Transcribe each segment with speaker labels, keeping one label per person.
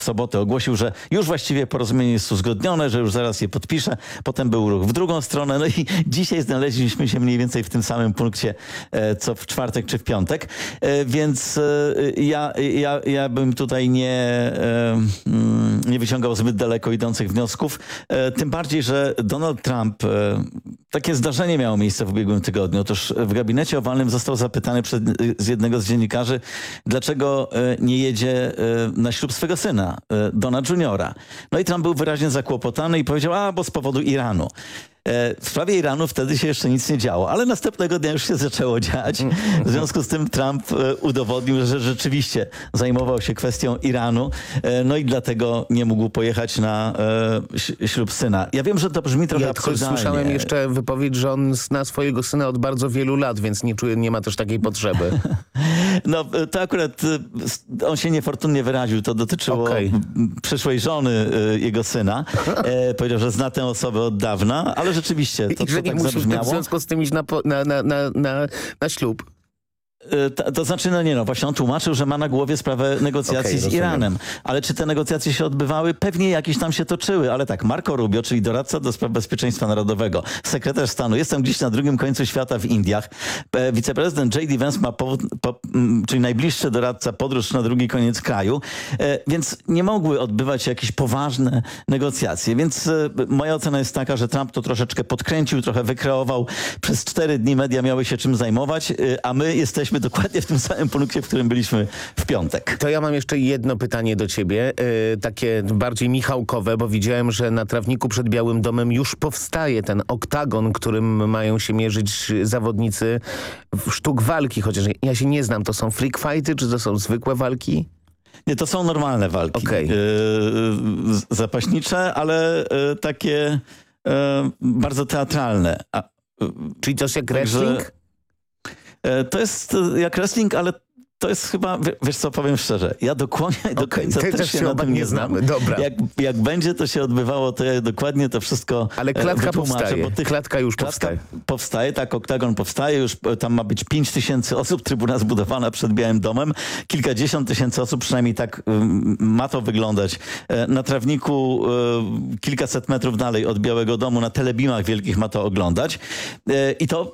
Speaker 1: w sobotę ogłosił, że już właściwie porozumienie jest uzgodnione, że już zaraz je podpisze. Potem był ruch w drugą stronę. No i dzisiaj znaleźliśmy się mniej więcej w tym samym punkcie, co w czwartek czy w piątek. Więc ja bym tutaj nie wyciągał zbyt daleko idących wniosków. Tym bardziej, że Donald Trump, takie zdarzenie miało miejsce w ubiegłym tygodniu. Otóż w gabinecie owalnym został zapytany z jednego z dziennikarzy, dlaczego nie jedzie na ślub swego syna, Dona Juniora. No i Trump był wyraźnie zakłopotany i powiedział, bo z powodu Iranu. W sprawie Iranu wtedy się jeszcze nic nie działo, ale następnego dnia już się zaczęło dziać. W związku z tym Trump udowodnił, że rzeczywiście zajmował się kwestią Iranu, no i dlatego nie mógł pojechać na ślub syna. Ja wiem, że to brzmi trochę absurdalnie.
Speaker 2: Słyszałem jeszcze wypowiedź, że on zna swojego syna od bardzo wielu lat, więc nie ma też takiej potrzeby.
Speaker 1: No to akurat on się niefortunnie wyraził. To dotyczyło przyszłej żony jego syna. Powiedział, że zna tę osobę od dawna, ale rzeczywiście to
Speaker 2: że nie
Speaker 1: tak
Speaker 2: musisz
Speaker 1: zabrzmiało.
Speaker 2: w związku z tym iść na ślub.
Speaker 1: To znaczy, właśnie on tłumaczył, że ma na głowie sprawę negocjacji z Iranem. Ale czy te negocjacje się odbywały? Pewnie jakieś tam się toczyły, ale tak, Marco Rubio, czyli doradca do spraw bezpieczeństwa narodowego, sekretarz stanu, jestem gdzieś na drugim końcu świata w Indiach. Wiceprezydent J.D. Vance ma czyli najbliższy doradca, podróż na drugi koniec kraju, więc nie mogły odbywać się jakieś poważne negocjacje. Więc moja ocena jest taka, że Trump to troszeczkę podkręcił, trochę wykreował. Przez 4 dni media miały się czym zajmować, a my jesteśmy dokładnie w tym samym punkcie, w którym byliśmy w piątek.
Speaker 2: To ja mam jeszcze jedno pytanie do ciebie, takie bardziej michałkowe, bo widziałem, że na trawniku przed Białym Domem już powstaje ten oktagon, którym mają się mierzyć zawodnicy sztuk walki, chociaż ja się nie znam, to są freak fighty, czy to są zwykłe walki?
Speaker 1: Nie, to są normalne walki. Zapaśnicze, ale takie bardzo teatralne.
Speaker 2: Czyli to jest jak wrestling?
Speaker 1: To jest jak wrestling, ale to jest chyba, wiesz co, powiem szczerze, ja do końca też się na tym nie znam.
Speaker 2: Dobra.
Speaker 1: Jak będzie to się odbywało, to ja dokładnie to wszystko
Speaker 2: ale klatka powstaje. Klatka już
Speaker 1: powstaje. Tak, oktagon powstaje, już tam ma być 5000 osób, trybuna zbudowana przed Białym Domem, kilkadziesiąt tysięcy osób, przynajmniej tak ma to wyglądać. Na trawniku kilkaset metrów dalej od Białego Domu, na telebimach wielkich ma to oglądać. I to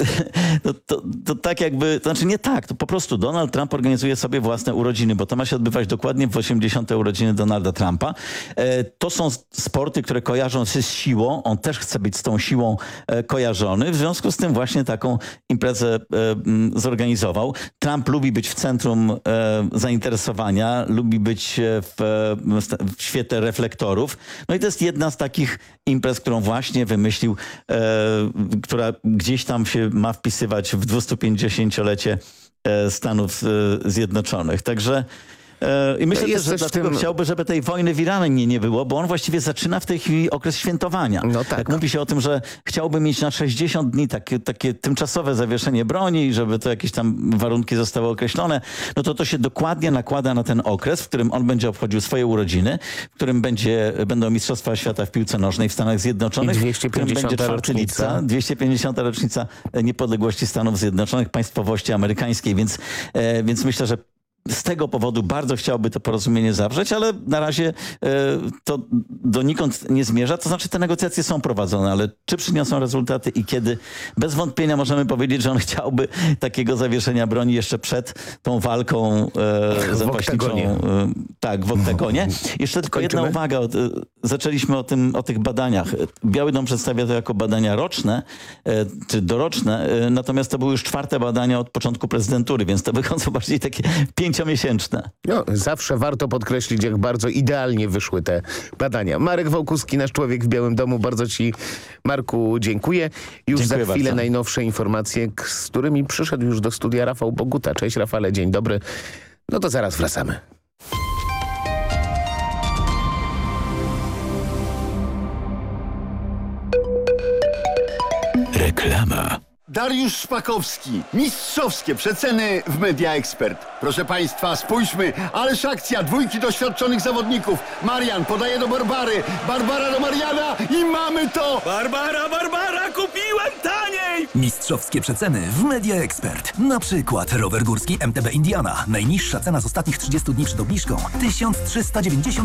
Speaker 1: tak jakby, to znaczy nie tak, to po prostu Donald Trump organizuje sobie własne urodziny, bo to ma się odbywać dokładnie w 80. urodziny Donalda Trumpa. To są sporty, które kojarzą się z siłą. On też chce być z tą siłą kojarzony. W związku z tym właśnie taką imprezę zorganizował. Trump lubi być w centrum zainteresowania, lubi być w świetle reflektorów. No i to jest jedna z takich imprez, którą właśnie wymyślił, która gdzieś tam się ma wpisywać w 250-lecie Stanów Zjednoczonych. Także i myślę też, że dlatego chciałby, żeby tej wojny w Iranie nie było, bo on właściwie zaczyna w tej chwili okres świętowania.
Speaker 2: No tak.
Speaker 1: Jak mówi się o tym, że chciałby mieć na 60 dni takie tymczasowe zawieszenie broni, żeby to jakieś tam warunki zostały określone, no to się dokładnie nakłada na ten okres, w którym on będzie obchodził swoje urodziny, w którym będą Mistrzostwa Świata w piłce nożnej w Stanach Zjednoczonych,
Speaker 2: i 250. rocznica.
Speaker 1: 250. rocznica niepodległości Stanów Zjednoczonych, państwowości amerykańskiej, więc myślę, że z tego powodu bardzo chciałby to porozumienie zawrzeć, ale na razie to donikąd nie zmierza. To znaczy te negocjacje są prowadzone, ale czy przyniosą rezultaty i kiedy? Bez wątpienia możemy powiedzieć, że on chciałby takiego zawieszenia broni jeszcze przed tą walką zapaśniczą. Tak, w oktagonie. Jeszcze tylko jedna uwaga. Zaczęliśmy o tych badaniach. Biały Dom przedstawia to jako badania roczne, czy doroczne, natomiast to były już 4. badania od początku prezydentury, więc to wychodzą bardziej takie 5-miesięczne.
Speaker 2: No, zawsze warto podkreślić, jak bardzo idealnie wyszły te badania. Marek Wołkuski, nasz człowiek w Białym Domu. Bardzo ci, Marku, dziękuję. Dziękuję za chwilę bardzo. Najnowsze informacje, z którymi przyszedł już do studia Rafał Boguta. Cześć Rafale, dzień dobry. No to zaraz wracamy.
Speaker 3: Reklama. Dariusz Szpakowski. Mistrzowskie przeceny w Media Expert. Proszę Państwa, spójrzmy, ależ akcja, dwójki doświadczonych zawodników. Marian podaje do Barbary, Barbara do Mariana i mamy to!
Speaker 4: Barbara, kupiłem taniej! Mistrzowskie przeceny w Media Expert. Na przykład rower górski MTB Indiana. Najniższa cena z ostatnich 30 dni przed obniżką 1390